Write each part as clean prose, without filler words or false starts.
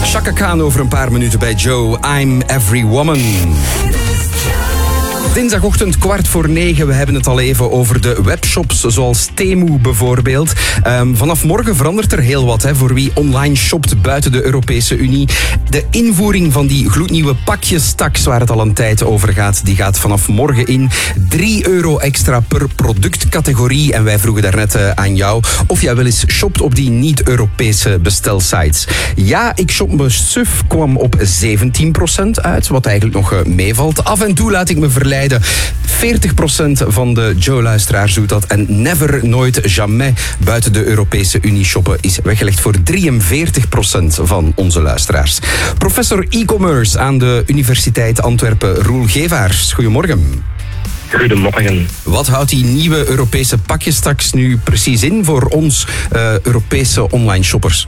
Chaka Khan over een paar minuten bij Joe. I'm Every Woman. Dinsdagochtend 8:45. We hebben het al even over de webshops zoals Temu bijvoorbeeld. Vanaf morgen verandert er heel wat voor wie online shopt buiten de Europese Unie. De invoering van die gloednieuwe pakjestaks waar het al een tijd over gaat, die gaat vanaf morgen in. €3 extra per productcategorie. En wij vroegen daarnet aan jou of jij wel eens shopt op die niet-Europese bestelsites. Ja, ik shop me suf kwam op 17% uit, wat eigenlijk nog meevalt. Af en toe laat ik me verleiden. 40% van de Joe-luisteraars doet dat. En never, nooit, jamais buiten de Europese Unie shoppen is weggelegd voor 43% van onze luisteraars. Professor e-commerce aan de Universiteit Antwerpen, Roel Gevaars. Goedemorgen. Goedemorgen. Wat houdt die nieuwe Europese pakjestaks nu precies in voor ons Europese online shoppers?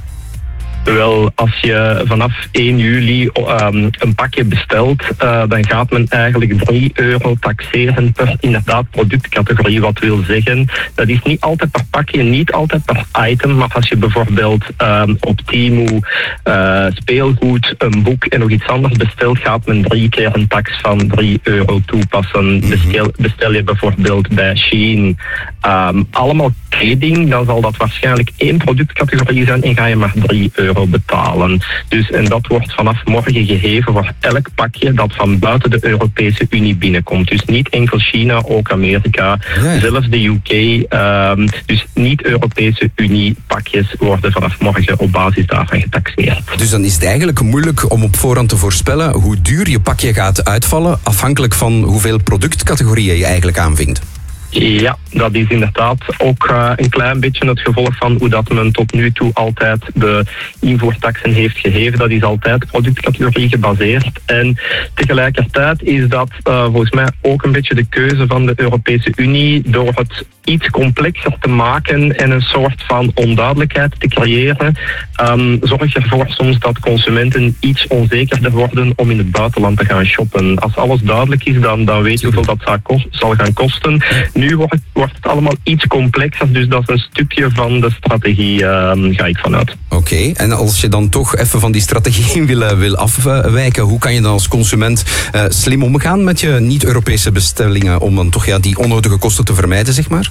Wel, als je vanaf 1 juli een pakje bestelt, dan gaat men eigenlijk €3 taxeren per inderdaad productcategorie. Wat wil zeggen, dat is niet altijd per pakje, niet altijd per item, maar als je bijvoorbeeld op Temu speelgoed, een boek en nog iets anders bestelt, gaat men 3 keer een tax van €3 toepassen. Bestel je bijvoorbeeld bij Shein allemaal kleding, dan zal dat waarschijnlijk 1 productcategorie zijn en ga je maar €3 betalen. Dus, en dat wordt vanaf morgen gegeven voor elk pakje dat van buiten de Europese Unie binnenkomt. Dus niet enkel China, ook Amerika, zelfs de UK. Dus niet-Europese Unie pakjes worden vanaf morgen op basis daarvan getaxeerd. Dus dan is het eigenlijk moeilijk om op voorhand te voorspellen hoe duur je pakje gaat uitvallen, afhankelijk van hoeveel productcategorieën je eigenlijk aanvinkt. Ja, dat is inderdaad ook een klein beetje het gevolg van hoe dat men tot nu toe altijd de invoertaxen heeft gegeven. Dat is altijd productcategorie gebaseerd. En tegelijkertijd is dat volgens mij ook een beetje de keuze van de Europese Unie door het iets complexer te maken en een soort van onduidelijkheid te creëren. Zorg ervoor soms dat consumenten iets onzekerder worden om in het buitenland te gaan shoppen. Als alles duidelijk is, dan weet je hoeveel dat zal gaan kosten. Nu wordt het allemaal iets complexer, dus dat is een stukje van de strategie, ga ik vanuit. Oké, en als je dan toch even van die strategie wil afwijken, hoe kan je dan als consument slim omgaan met je niet-Europese bestellingen om dan toch die onnodige kosten te vermijden, zeg maar?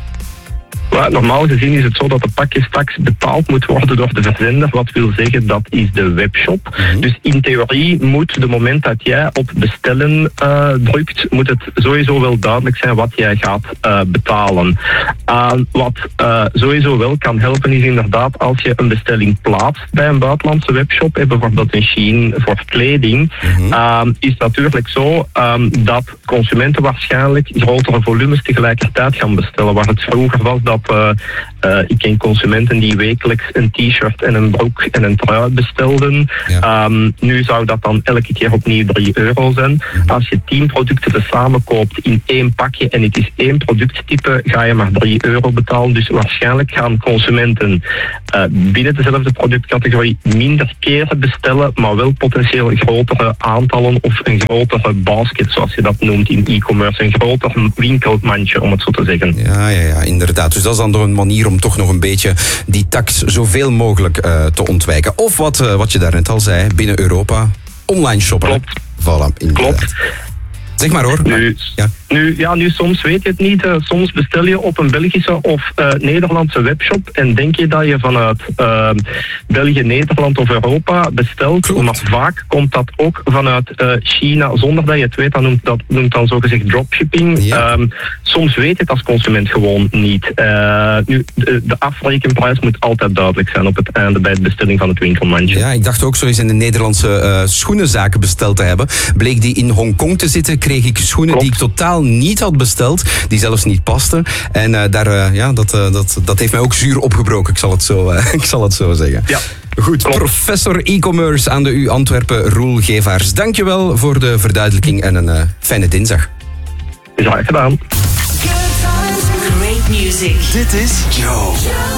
Maar normaal gezien is het zo dat de pakjes straks betaald moet worden door de verzender. Wat wil zeggen, dat is de webshop. Dus in theorie moet de moment dat jij op bestellen drukt, moet het sowieso wel duidelijk zijn wat jij gaat betalen. Wat sowieso wel kan helpen is inderdaad als je een bestelling plaatst bij een buitenlandse webshop, bijvoorbeeld een Shein voor kleding, is natuurlijk zo dat consumenten waarschijnlijk grotere volumes tegelijkertijd gaan bestellen. Waar het vroeger was dat ik ken consumenten die wekelijks een t-shirt en een broek en een trui bestelden. Ja. Nu zou dat dan elke keer opnieuw €3 zijn. Als je 10 producten tezamen koopt in 1 pakje en het is 1 producttype, ga je maar €3 betalen. Dus waarschijnlijk gaan consumenten binnen dezelfde productcategorie minder keren bestellen, maar wel potentieel grotere aantallen of een grotere basket, zoals je dat noemt in e-commerce. Een groter winkelmandje, om het zo te zeggen. Ja, inderdaad. Dus dat is dan door een manier om toch nog een beetje die tax zoveel mogelijk te ontwijken. Of wat je daarnet al zei, binnen Europa, online shoppen. Klopt. Voilà, inderdaad. Klopt. Zeg maar hoor. Nu soms weet je het niet. Soms bestel je op een Belgische of Nederlandse webshop en denk je dat je vanuit België, Nederland of Europa bestelt. Klopt. Maar vaak komt dat ook vanuit China zonder dat je het weet. Dat noemt dan zogezegd dropshipping. Ja. Soms weet je het als consument gewoon niet. Nu, de afrekenprijs moet altijd duidelijk zijn op het einde bij de bestelling van het winkelmandje. Ja, ik dacht ook zo eens in de Nederlandse schoenenzaken besteld te hebben. Bleek die in Hongkong te zitten, kreeg ik schoenen die ik totaal niet had besteld, die zelfs niet pasten. En dat heeft mij ook zuur opgebroken, ik zal het zo zeggen. Ja. Goed, professor e-commerce aan de U Antwerpen, Roel Gevaars. Dankjewel voor de verduidelijking en een fijne dinsdag. Is hard gedaan. Great music. Dit is Joe.